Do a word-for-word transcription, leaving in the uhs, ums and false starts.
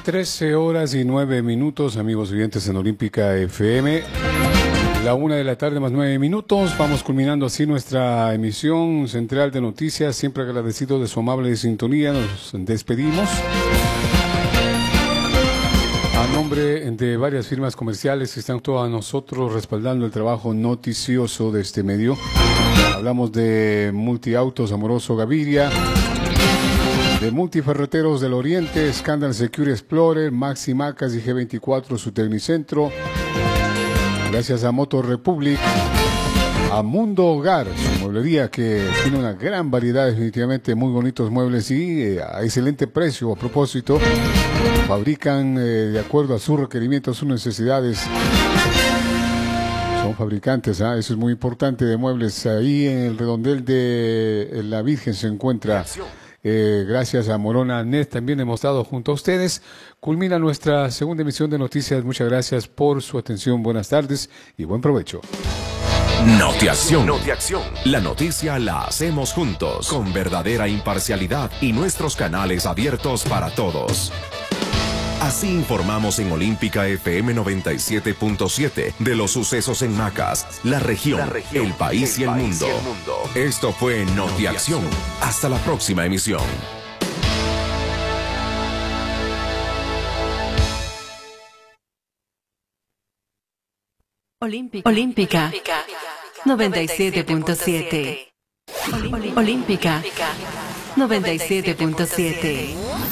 trece horas y nueve minutos, amigos oyentes en Olímpica F M. La una de la tarde más nueve minutos. Vamos culminando así nuestra emisión central de noticias. Siempre agradecido de su amable sintonía. Nos despedimos. A nombre de varias firmas comerciales que están todos a nosotros respaldando el trabajo noticioso de este medio. Hablamos de Multiautos Amoroso Gaviria, de Multiferreteros del Oriente, Scandal Secure Explorer, Maxi Macas y G veinticuatro, su Tecnicentro. Gracias a Motor Republic, a Mundo Hogar, su mueblería que tiene una gran variedad, definitivamente muy bonitos muebles y eh, a excelente precio. A propósito, fabrican eh, de acuerdo a sus requerimientos, sus necesidades. Son fabricantes, ¿eh? Eso es muy importante, de muebles. Ahí en el redondel de La Virgen se encuentra. Eh, gracias a Morona Net también hemos estado junto a ustedes. Culmina nuestra segunda emisión de noticias. Muchas gracias por su atención. Buenas tardes y buen provecho. Notiacción. Notiacción. La noticia la hacemos juntos, con verdadera imparcialidad y nuestros canales abiertos para todos. Así informamos en Olímpica F M noventa y siete punto siete de los sucesos en Macas, la región, la región el país, el y, el país y el mundo. Esto fue Notiacción. Hasta la próxima emisión. Olímpica, Olímpica noventa y siete punto siete. Olímpica noventa y siete punto siete.